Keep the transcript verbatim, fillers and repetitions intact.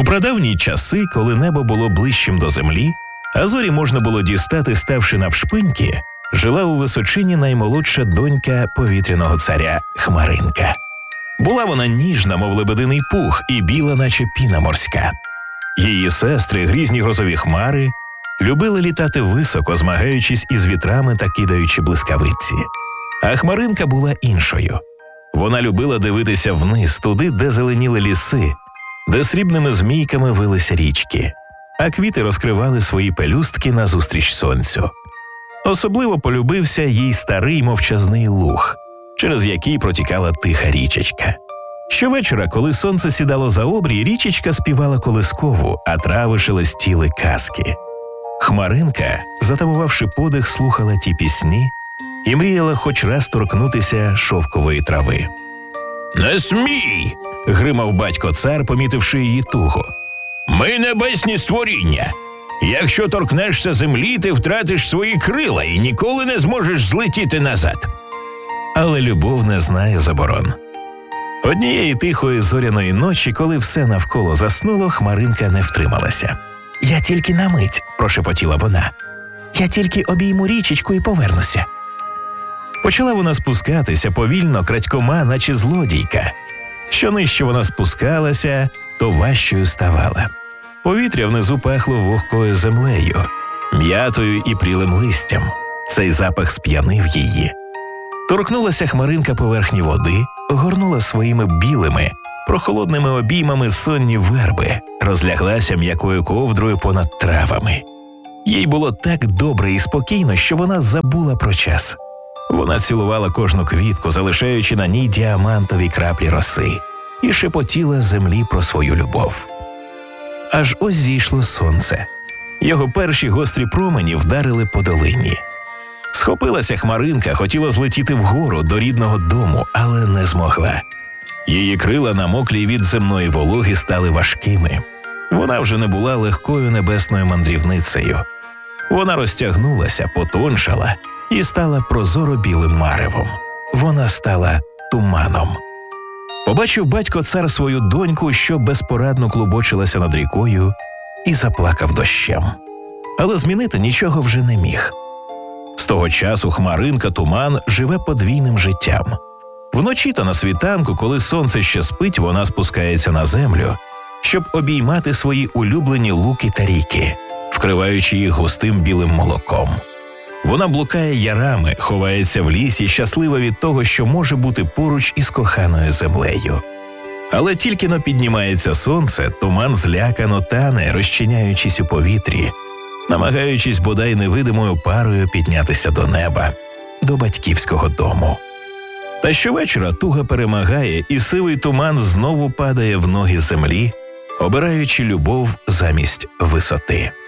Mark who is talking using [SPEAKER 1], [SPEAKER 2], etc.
[SPEAKER 1] У прадавні часи, коли небо було ближчим до землі, а зорі можна було дістати, ставши навшпиньки, жила у височині наймолодша донька повітряного царя Хмаринка. Була вона ніжна, мов лебединий пух, і біла, наче піна морська. Її сестри, грізні грозові хмари, любили літати високо, змагаючись із вітрами та кидаючи блискавиці. А Хмаринка була іншою. Вона любила дивитися вниз, туди, де зеленіли ліси, де срібними змійками вилися річки, а квіти розкривали свої пелюстки назустріч сонцю. Особливо полюбився їй старий мовчазний луг, через який протікала тиха річечка. Щовечора, коли сонце сідало за обрій, річечка співала колискову, а трави шелестіли казки. Хмаринка, затамувавши подих, слухала ті пісні і мріяла хоч раз торкнутися шовкової трави. «Не смій!» – гримав батько цар, помітивши її тугу. «Ми небесні створіння. Якщо торкнешся землі, ти втратиш свої крила і ніколи не зможеш злетіти назад». Але любов не знає заборон. Однієї тихої зоряної ночі, коли все навколо заснуло, Хмаринка не втрималася. «Я тільки на мить», – прошепотіла вона. «Я тільки обійму річечку і повернуся». Почала вона спускатися повільно, крадькома, наче злодійка. Що нижче вона спускалася, то важчою ставала. Повітря внизу пахло вогкою землею, м'ятою і прілим листям. Цей запах сп'янив її. Торкнулася Хмаринка поверхні води, огорнула своїми білими, прохолодними обіймами сонні верби, розляглася м'якою ковдрою понад травами. Їй було так добре і спокійно, що вона забула про час. Вона цілувала кожну квітку, залишаючи на ній діамантові краплі роси, і шепотіла землі про свою любов. Аж ось зійшло сонце. Його перші гострі промені вдарили по долині. Схопилася Хмаринка, хотіла злетіти вгору до рідного дому, але не змогла. Її крила, намоклі від земної вологи, стали важкими. Вона вже не була легкою небесною мандрівницею. Вона розтягнулася, потоншала і стала прозоро білим маревом. Вона стала туманом. Побачив батько цар свою доньку, що безпорадно клубочилася над рікою, і заплакав дощем. Але змінити нічого вже не міг. З того часу Хмаринка Туман живе подвійним життям. Вночі та на світанку, коли сонце ще спить, вона спускається на землю, щоб обіймати свої улюблені луки та ріки, вкриваючи їх густим білим молоком. Вона блукає ярами, ховається в лісі, щаслива від того, що може бути поруч із коханою землею. Але тільки-но піднімається сонце, Туман злякано тане, розчиняючись у повітрі, намагаючись бодай невидимою парою піднятися до неба, до батьківського дому. Та щовечора туга перемагає, і сивий туман знову падає в ноги землі, обираючи любов замість висоти.